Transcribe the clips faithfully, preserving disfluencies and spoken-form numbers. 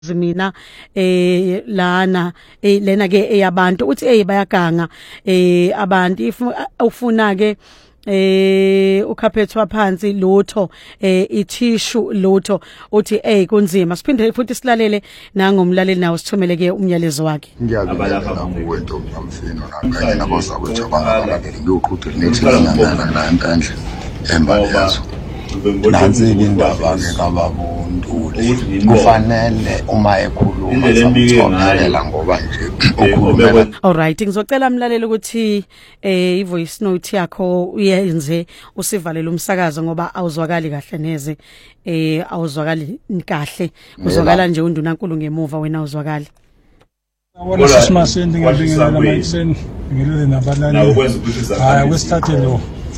mina eh lana eh lena ke eyabantu uthi hey bayaganga eh abantu if ufuna ke eh ukhaphethwa phansi lutho eh ithishu lutho uthi hey kunzima siphinde futhi silalele nangomlaleli nawo sithumele ke umyalezo wakhe ngiyabelapha kuwento ngamfino nakanye nabazakwethu abangalaleli ngiyoqhudela nethina nantandla embali yazo nansi indaba ke kababunduli kufanele uma ekhuluma ukuxoxela ngoba nje ukhulumela. All right ngizocela umlaleli ukuthi eh ivoice note yakho uyenze usivalele umsakazo ngoba awuzwakali kahle neze eh awuzwakali kahle uzwakala nje undunankulu ngemuva wena awuzwakali. Wona sisimasende ngibingelela mayiseni ngilele nabalali hayi kwesithathe lo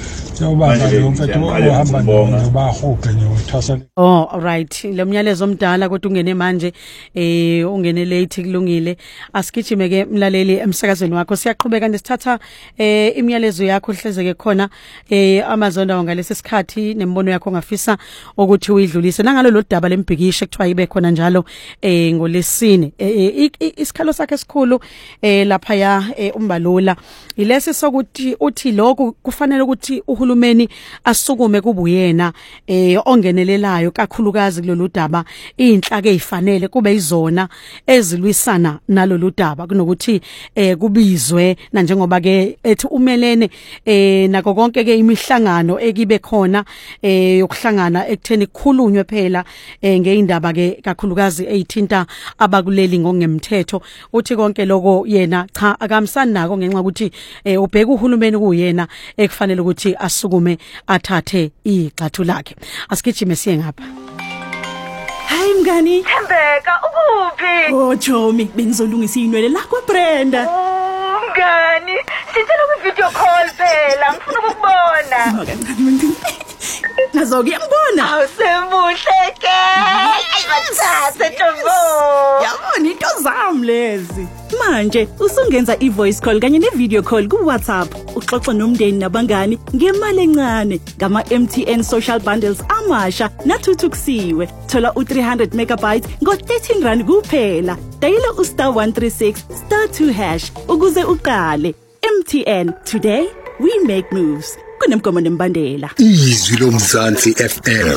Oh all right lemnyalezo omdala kodwa ungene manje eh ungene late kulungile asigijime ke mlaleli emsakazweni wakho siyaqhubeka nesithatha eh imiyalezo yakho hlezeke khona eh amazonda ngalesi sikhathi nembono yakho ngafisa ukuthi uyidlulise nangalo lodaba lembhikisho ekuthiwa ibe khona njalo eh ngolesine isikhalo sakhe esikhulu eh lapha ya umbalula ilesi sokuthi uthi lokho kufanele ukuthi uhulumeni asukume kubuyena eh ongenelelayo kakhulukazi kulolu daba inhlaka ezifanele kube izona ezilwisana nalolu daba kunokuthi eh kubizwe na njengoba ke ethi umelene eh nako konke ke imihlangano ekibe khona eh yokuhlangana ekutheni kukhulunywe phela eh ngeindaba ke kakhulukazi ezithinta abakuleli ngongemthetho uthi konke lokho yena cha akamsani nako ngenxa ukuthi eh ubheka uhulumeni kuyena ekufanele ukuthi asukume athathe igxathu lakhe asigijime siye ngapha. Hayi mngani Thembeka ukuphi? Oh Jomi bengizolungisa inwele lakho Brenda. Oh mngani sicela ku video call phela ngifuna ukubona. Nazo ngiyambona. Awusemuhle ke. Ayathatha Tombo. Yabona into zami lezi. Manje usungenza ivoice call kanye ne-video call ku WhatsApp uxoxa nomndeni nabangani ngemali encane ngama M T N social bundles amasha nathuthukisiwe thola u three hundred megabytes ngo thirteen rand kuphela dayila u star one three six star two hash ukuze uqale. M T N, today we make moves. Kunemgomo nembandela. Izwi lomzansi F M.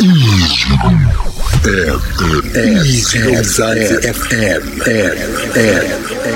Izwi lomzansi F M.